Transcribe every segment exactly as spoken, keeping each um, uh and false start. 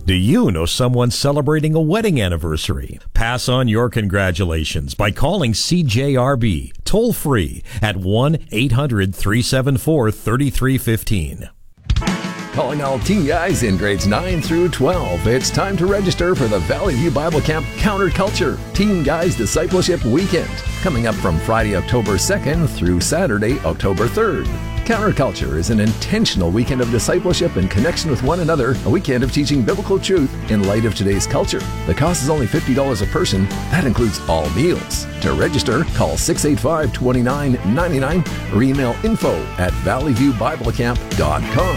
Do you know someone celebrating a wedding anniversary? Pass on your congratulations by calling C J R B toll free at one eight hundred three seven four three three one five. Calling all teen guys in grades nine through twelve. It's time to register for the Valley View Bible Camp Counterculture Teen Guys Discipleship Weekend, coming up from Friday, October second through Saturday, October third. Counterculture is an intentional weekend of discipleship and connection with one another, a weekend of teaching biblical truth in light of today's culture. The cost is only fifty dollars a person. That includes all meals. To register, call six eight five, two nine nine nine or email info at valley view bible camp dot com.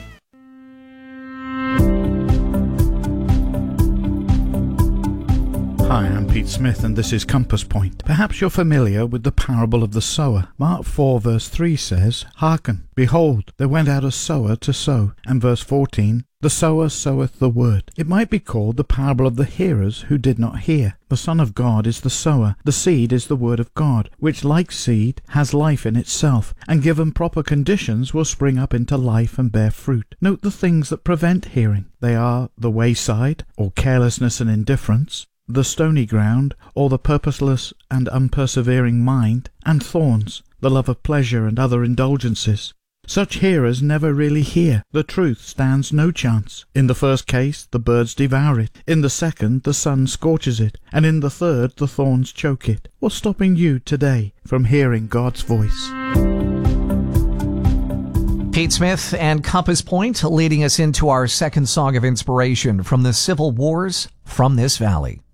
Hi, I'm Pete Smith and this is Compass Point. Perhaps you're familiar with the parable of the sower. Mark four verse three says, "Hearken, behold, there went out a sower to sow." And verse fourteen, "The sower soweth the word." It might be called the parable of the hearers who did not hear. The Son of God is the sower. The seed is the word of God, which, like seed, has life in itself, and given proper conditions will spring up into life and bear fruit. Note the things that prevent hearing. They are the wayside, or carelessness and indifference, the stony ground, or the purposeless and unpersevering mind, and thorns, the love of pleasure and other indulgences. Such hearers never really hear. The truth stands no chance. In the first case, the birds devour it. In the second, the sun scorches it. And in the third, the thorns choke it. What's stopping you today from hearing God's voice? Pete Smith and Compass Point leading us into our second song of inspiration from the Civil Wars from this valley.